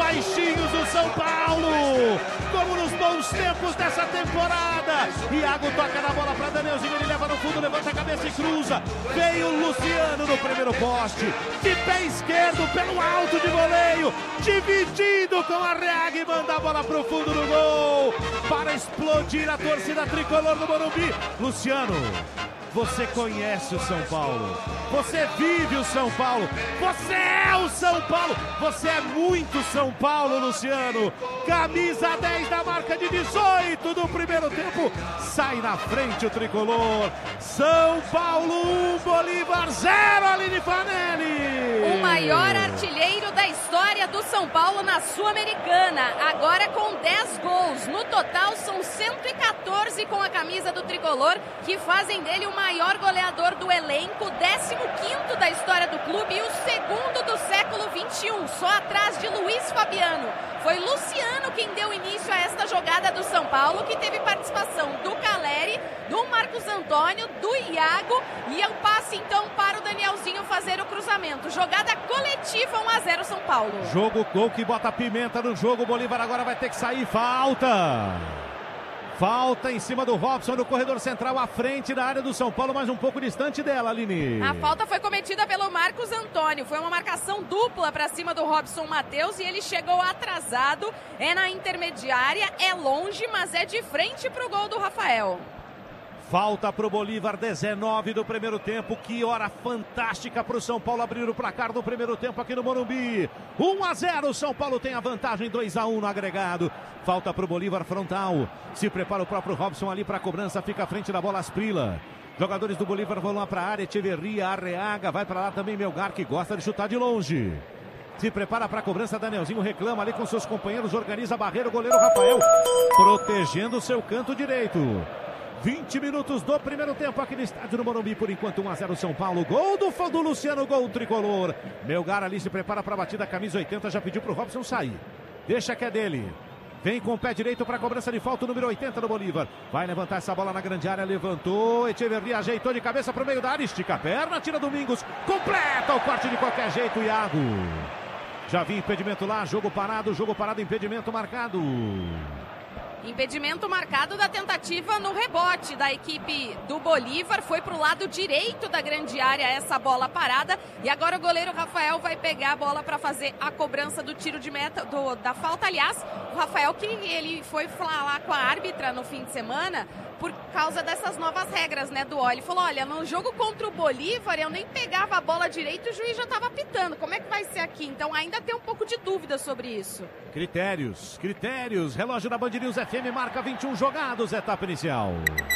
baixinhos do São Paulo, como nos bons tempos dessa temporada. Iago toca na bola para Danielzinho, ele leva no fundo, levanta a cabeça e cruza. Veio o Luciano no primeiro poste, de pé esquerdo pelo alto de voleio, dividindo com a Arreaga e manda a bola pro fundo do gol, para explodir a torcida tricolor do Morumbi. Luciano, você conhece o São Paulo, você vive o São Paulo, você é o São Paulo, você é muito São Paulo, Luciano. Camisa 10 da marca de 18 do primeiro tempo, sai na frente o tricolor. São Paulo 1, Bolívar 0, Aline Fanelli. O maior artilheiro da história do São Paulo na Sul-Americana, agora com 10 gols. No total são 114 com a camisa do tricolor, que fazem dele o maior goleador do elenco, 15º da história do clube e o segundo do século XXI, só atrás de Luiz Fabiano. Foi Luciano quem deu início a esta jogada do São Paulo, que teve participação do Caleri, do Marcos Antônio, do Iago, e é o passe então para o Danielzinho fazer o cruzamento. Jogada coletiva, 1-0 São Paulo. Jogo gol que bota pimenta no jogo. Bolívar agora vai ter que sair. Falta em cima do Robson no corredor central, à frente da área do São Paulo, mas um pouco distante dela, Aline. A falta foi cometida pelo Marcos Antônio. Foi uma marcação dupla para cima do Robson Matheus e ele chegou atrasado. É na intermediária, é longe, mas é de frente para o gol do Rafael. Falta para o Bolívar, 19 do primeiro tempo. Que hora fantástica para o São Paulo abrir o placar do primeiro tempo aqui no Morumbi. 1-0, São Paulo tem a vantagem, 2-1 no agregado. Falta para o Bolívar frontal. Se prepara o próprio Robson ali para a cobrança, fica à frente da bola Asprila. Jogadores do Bolívar vão lá para a área, Echeverria, Arreaga, vai para lá também Melgar, que gosta de chutar de longe. Se prepara para a cobrança, Danielzinho reclama ali com seus companheiros, organiza a barreira, o goleiro Rafael, protegendo o seu canto direito. 20 minutos do primeiro tempo aqui no estádio do Morumbi, por enquanto 1-0 São Paulo, gol do Luciano, gol tricolor. Melgar ali se prepara para a batida, camisa 80, já pediu para o Robson sair, deixa que é dele. Vem com o pé direito para a cobrança de falta, o número 80 do Bolívar. Vai levantar essa bola na grande área, levantou, Echeverria ajeitou de cabeça para o meio da área, estica a perna, tira Domingos, completa o corte de qualquer jeito, Iago. Já vi impedimento lá, jogo parado, impedimento marcado. Impedimento marcado da tentativa no rebote da equipe do Bolívar. Foi para o lado direito da grande área essa bola parada. E agora o goleiro Rafael vai pegar a bola para fazer a cobrança do tiro de meta, da falta. Aliás, o Rafael que ele foi falar com a árbitra no fim de semana por causa dessas novas regras, né, do Oli. Ele falou, olha, no jogo contra o Bolívar eu nem pegava a bola direito e o juiz já estava apitando. Como é que vai ser aqui? Então ainda tem um pouco de dúvida sobre isso. Critérios. Relógio da Band News FM marca 21 jogados, etapa inicial.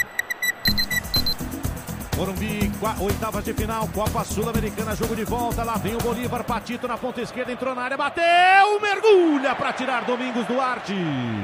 Morumbi, oitavas de final, Copa Sul-Americana, jogo de volta, lá vem o Bolívar, Patito na ponta esquerda, entrou na área, bateu, mergulha para tirar Domingos Duarte.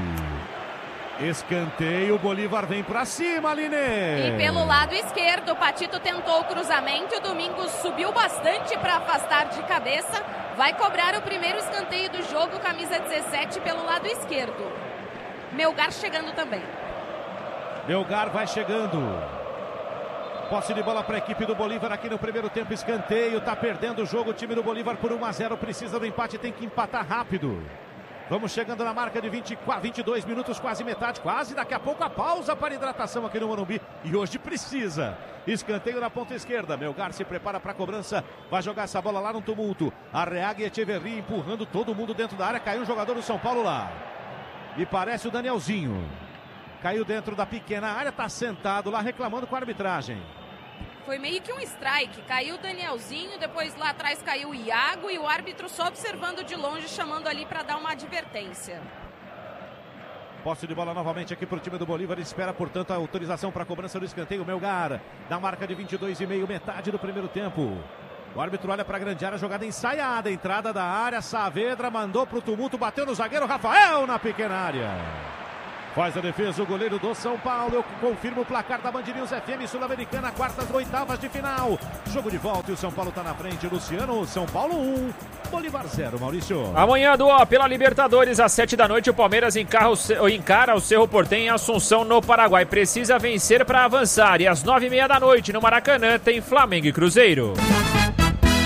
Escanteio, o Bolívar vem pra cima, Aline. E pelo lado esquerdo, o Patito tentou o cruzamento, o Domingos subiu bastante para afastar de cabeça. Vai cobrar o primeiro escanteio do jogo, camisa 17 pelo lado esquerdo. Melgar chegando também. Melgar vai chegando. Posse de bola para a equipe do Bolívar aqui no primeiro tempo, escanteio, tá perdendo o jogo o time do Bolívar por 1-0, precisa do empate, tem que empatar rápido. Vamos chegando na marca de 22 minutos, quase metade, quase daqui a pouco a pausa para hidratação aqui no Morumbi. E hoje precisa. Escanteio na ponta esquerda. Melgar se prepara para a cobrança. Vai jogar essa bola lá no tumulto. Arreaga e Echeverria empurrando todo mundo dentro da área. Caiu um jogador do São Paulo lá. E parece o Danielzinho. Caiu dentro da pequena área, está sentado lá reclamando com a arbitragem. Foi meio que um strike, caiu o Danielzinho, depois lá atrás caiu o Iago e o árbitro só observando de longe, chamando ali para dar uma advertência. Posse de bola novamente aqui para o time do Bolívar, espera portanto a autorização para a cobrança do escanteio. Melgar, na marca de 22,5, metade do primeiro tempo. O árbitro olha para a grande área, jogada ensaiada, entrada da área, Saavedra mandou para o tumulto, bateu no zagueiro, Rafael na pequena área. Faz a defesa o goleiro do São Paulo. Eu confirmo o placar da Band News FM Sul-Americana, quartas, oitavas de final. Jogo de volta e o São Paulo está na frente. Luciano, São Paulo 1, Bolívar 0, Maurício. Amanhã, pela Libertadores, às 7 da noite, o Palmeiras encara o Cerro Porteño em Assunção, no Paraguai. Precisa vencer para avançar. E às 9h30 da noite, no Maracanã, tem Flamengo e Cruzeiro.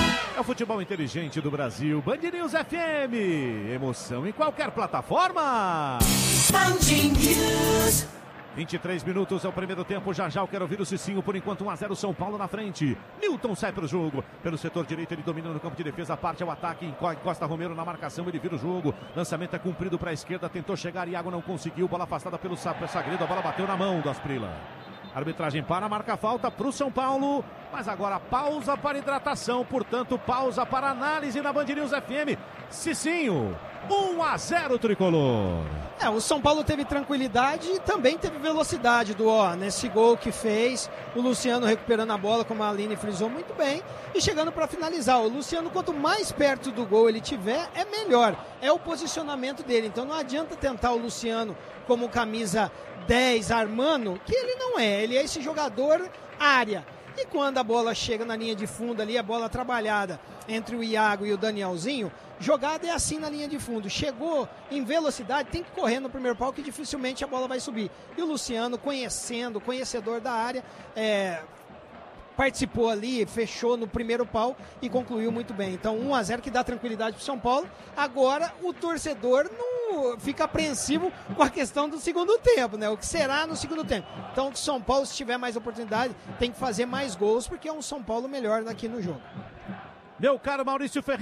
o futebol inteligente do Brasil. Band News FM. Emoção em qualquer plataforma. Band News. 23 minutos é o primeiro tempo. Já eu quero ouvir o Cicinho. Por enquanto 1-0 São Paulo na frente. Newton sai para o jogo. Pelo setor direito ele domina no campo de defesa. Parte ao ataque. Encosta Romero na marcação. Ele vira o jogo. Lançamento é cumprido para a esquerda. Tentou chegar. Iago não conseguiu. Bola afastada pelo Sagredo. A bola bateu na mão do Asprilla. Arbitragem para, marca falta para o São Paulo, mas agora pausa para hidratação, portanto pausa para análise na Band News FM. Cicinho, 1-0 tricolor. O São Paulo teve tranquilidade e também teve velocidade nesse gol que fez. O Luciano recuperando a bola, como a Aline frisou muito bem, e chegando para finalizar. O Luciano, quanto mais perto do gol ele tiver, é melhor. É o posicionamento dele, então não adianta tentar o Luciano como camisa 10 armando, que ele não é. Ele é esse jogador área. E quando a bola chega na linha de fundo ali, a bola trabalhada entre o Iago e o Danielzinho, jogada é assim na linha de fundo. Chegou em velocidade, tem que correr no primeiro pau, que dificilmente a bola vai subir. E o Luciano, conhecedor da área, participou ali, fechou no primeiro pau e concluiu muito bem. Então 1-0 que dá tranquilidade para o São Paulo. Agora o torcedor não fica apreensivo com a questão do segundo tempo, né? O que será no segundo tempo. Então o São Paulo, se tiver mais oportunidade, tem que fazer mais gols, porque é um São Paulo melhor aqui no jogo. Meu caro Maurício Ferreira.